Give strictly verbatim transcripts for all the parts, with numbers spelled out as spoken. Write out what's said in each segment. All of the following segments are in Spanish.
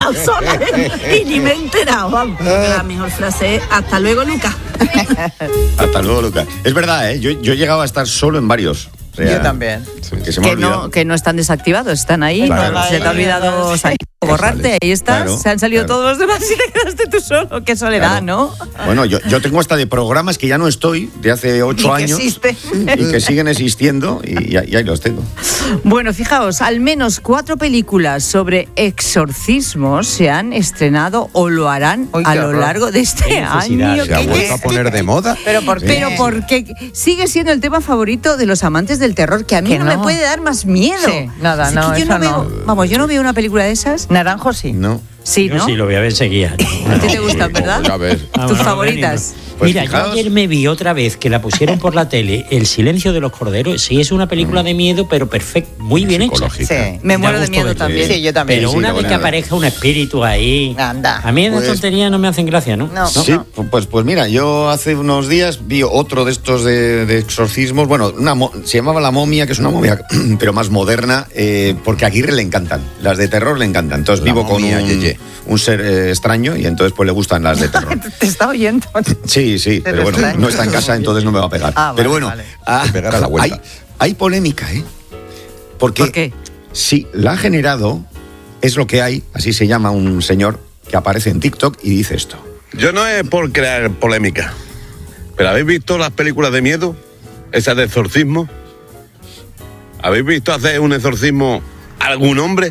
al sol y ni me he enterado. Vamos. La mejor frase es hasta luego, Lucas. Hasta luego, Lucas. Es verdad, ¿eh? Yo, yo he llegado a estar solo en varios. O sea, yo también. Que, se me ha Que no, que no están desactivados, están ahí. Claro. No, se te ha olvidado salir, borrarte, ahí estás. Claro, se han salido claro. todos los demás y te quedaste tú solo. Qué soledad, Claro. ¿no? Bueno, yo, yo tengo hasta de programas que ya no estoy, de hace ocho Y que años. existe. Y que siguen existiendo y, y ahí los tengo. Bueno, fijaos, al menos cuatro películas sobre exorcismos se han estrenado o lo harán Uy, a qué lo horror. largo de este Qué necesidad. año. ¿Se ha ¿Qué vuelto a poner de moda? Pero ¿por qué? Pero porque sigue siendo el tema favorito de los amantes del terror, que a mí Que no, no. me puede dar más miedo. Sí, nada, Es no, que yo eso no veo, no. vamos, yo no veo una película de esas. Naranjo sí. No. Sí, Yo ¿no? sí lo voy a ver enseguida. A ti te gustan, ¿verdad? Ya ves. Ah, Tus bueno, favoritas. Pues Mira, fijaos. yo ayer me vi otra vez que la pusieron por la tele, El silencio de los corderos. Sí, es una película de miedo, pero perfecto, muy bien hecha. Psicológica. Sí. Me Da muero de gusto miedo verlo. también. Sí, yo también. Pero Sí, una la vez buena que vez. aparezca un espíritu ahí. Anda. A mí esas Pues- tonterías no me hacen gracia, ¿no? No. Sí, pues, pues mira, yo hace unos días vi otro de estos de, de exorcismos. Bueno, una mo- se llamaba La Momia, que es una momia, pero más moderna, eh, porque a Aguirre le encantan. Las de terror le encantan. Entonces La vivo momia, con un, ye, ye. un ser eh, extraño y entonces pues le gustan las de terror. Te está oyendo. Sí, sí, pero bueno, extraño. no está en casa, entonces no me va a pegar. Ah, vale, pero bueno, vale. ah, Te pegará la vuelta. hay, hay polémica, ¿eh? Porque ¿Por qué? sí, la ha generado, es lo que hay, así se llama un señor que aparece en TikTok y dice esto. Yo no es por crear polémica, pero ¿habéis visto las películas de miedo? Esas de exorcismo. ¿Habéis visto hacer un exorcismo a algún hombre?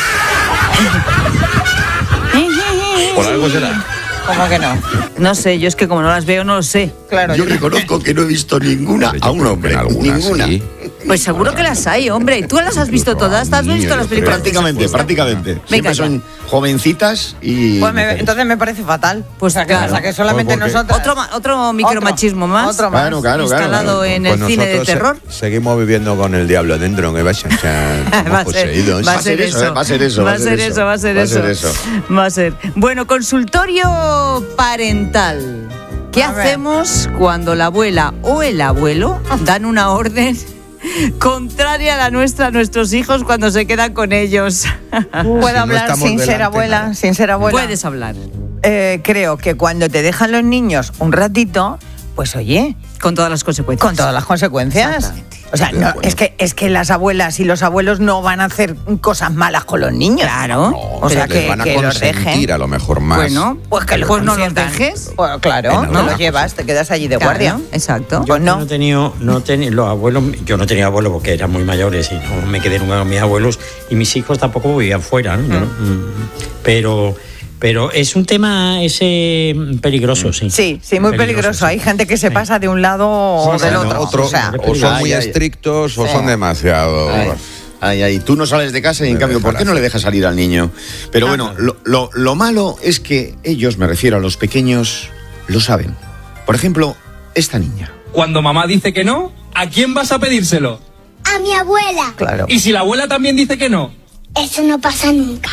Por algo será. ¿Cómo que no? No sé, yo es que como no las veo, no lo sé. Claro. Yo reconozco que no he visto ninguna Hombre, yo a un creo que hombre, en algunas ninguna. sí. Pues seguro que las hay, hombre. ¿Tú las has visto Incluso a todas? ¿Has un visto niño, las yo películas? creo. Prácticamente, prácticamente. Siempre ya. son jovencitas y... Pues me- entonces me parece fatal. Pues o sea, que, claro. o sea, que solamente Pues porque- nosotros. Otro, ma- otro micromachismo más. Otro más. Claro, claro, claro. instalado en Pues el cine de nosotros se- terror. seguimos viviendo con el diablo dentro, que vaya, o sea, Va estamos a ser, poseídos. va a ser eso, ¿eh? Va a ser eso, va a ser eso, va a ser eso, va a ser. Bueno, consultorio parental. ¿Qué A ver. hacemos cuando la abuela o el abuelo dan una orden contraria a la nuestra a nuestros hijos cuando se quedan con ellos? ¿Puedo Si no hablar estamos sin ser delante, abuela? nada. Sin ser abuela. Puedes hablar. Eh, creo que cuando te dejan los niños un ratito, pues oye, Con todas las consecuencias. con todas las consecuencias. Exactamente. O sea, Estoy de no, acuerdo. es que es que las abuelas y los abuelos no van a hacer cosas malas con los niños. Claro. No, O sea, les que- van a que los consentir dejen. a lo mejor más. Bueno, Pues que los pues no los consientan. dejes. Pues claro, En no algunas los llevas, te quedas allí de Claro, guardia. exacto. Pues Yo no. he tenido, no he tenido, los abuelos, yo no tenía abuelos porque eran muy mayores y no me quedé nunca con mis abuelos y mis hijos tampoco vivían fuera, ¿no? Yo no- mm, pero, pero es un tema ese peligroso, sí. Sí, sí, muy peligroso. sí. Hay gente que se Sí. pasa de un lado o Sí, del sí, otro. Otro, o sea, o son Ay, muy ay. estrictos o Sí. son demasiado. Ay, ay, ay, tú no sales de casa y en Me cambio, ¿por dejan qué no le hacer. dejas salir al niño? Pero bueno, lo, lo- lo malo es que ellos, me refiero a los pequeños, lo saben. Por ejemplo, esta niña. Cuando mamá dice que no, ¿a quién vas a pedírselo? A mi abuela. claro. Y si la abuela también dice que no. Eso no pasa nunca.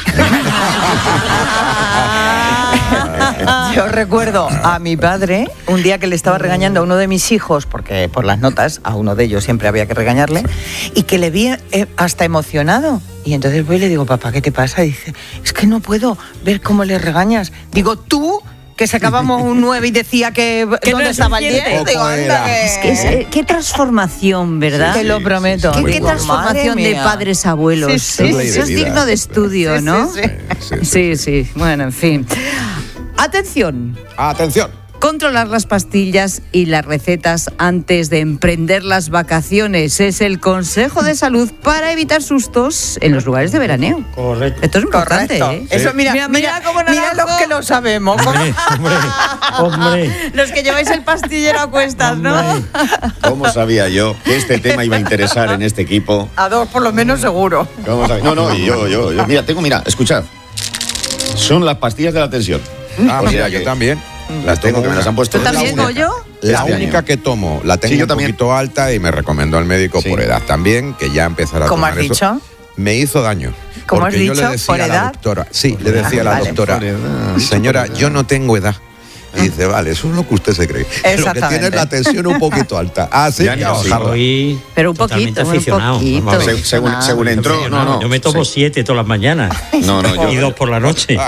Yo recuerdo a mi padre un día que le estaba regañando a uno de mis hijos, porque por las notas a uno de ellos siempre había que regañarle, y que le vi eh, hasta emocionado. Y entonces voy y le digo, papá, ¿qué te pasa? Y dice, es que no puedo ver cómo le regañas. Digo, tú, que sacábamos un nueve y decía que, Que no ¿dónde era estaba el suficiente. diez? Digo, Poco anda, era. que- Es que es, eh, qué transformación, ¿verdad? Te lo Sí, prometo. sí, sí. ¿Qué, qué Digo, transformación madre de mía. padres a abuelos? Sí, sí. ¿eh? Es ley de Eso es vida. digno de estudio, Sí, ¿no? sí, sí. Sí, sí. Sí, sí. Bueno, en fin. Atención. Atención. Controlar las pastillas y las recetas antes de emprender las vacaciones es el consejo de salud para evitar sustos en los lugares de veraneo. Correcto. Esto es importante, Correcto. ¿eh? Eso, mira, Mira, mira, mira cómo mira Naranjo- los que lo sabemos. Hombre, hombre, hombre. Los que lleváis el pastillero a cuestas, ¿no? Hombre. ¿Cómo sabía yo que este tema iba a interesar en este equipo? A dos por lo menos seguro. ¿Cómo sabía? No, no, y yo, yo, yo. Mira, tengo, mira, escuchad. Son las pastillas de la tensión. Ah, O sea mira, que- yo también. Las tengo, que me las han puesto. ¿Tú la también, única. Goyo? La Este única año. que tomo, la tengo Sí, yo un también. poquito alta y me recomendó al médico Sí. por edad también, que ya empezará a ¿Cómo tomar has eso. dicho? Me hizo daño. ¿Cómo has porque yo dicho? le decía ¿Por a la edad? doctora, sí, le decía a la Vale. doctora, Por edad, dicho señora, por edad. yo no tengo edad. Y dice, vale, eso es lo que usted se cree. Lo que Exactamente. tiene es la tensión un poquito alta. Ah, sí, Ya ni ya así. bajarla. Soy Pero un totalmente poquito, un aficionado. poquito. Vamos a ver. Se- según, según entró, no, no. Yo me tomo Sí. siete todas las mañanas No, no, yo. y dos por la noche.